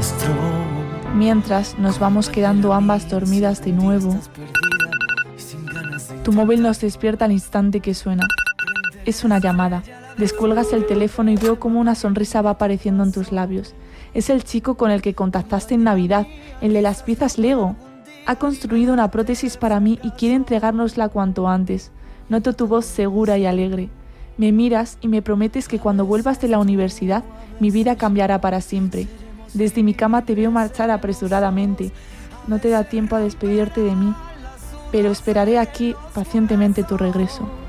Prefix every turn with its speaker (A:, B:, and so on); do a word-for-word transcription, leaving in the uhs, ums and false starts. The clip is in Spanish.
A: Mientras nos vamos quedando ambas dormidas de nuevo, tu móvil nos despierta al instante que suena. Es una llamada. Descuelgas el teléfono y veo cómo una sonrisa va apareciendo en tus labios. Es el chico con el que contactaste en Navidad, el de las piezas Lego. Ha construido una prótesis para mí y quiere entregárnosla cuanto antes. Noto tu voz segura y alegre. Me miras y me prometes que cuando vuelvas de la universidad, mi vida cambiará para siempre. Desde mi cama te veo marchar apresuradamente. No te da tiempo a despedirte de mí, pero esperaré aquí pacientemente tu regreso.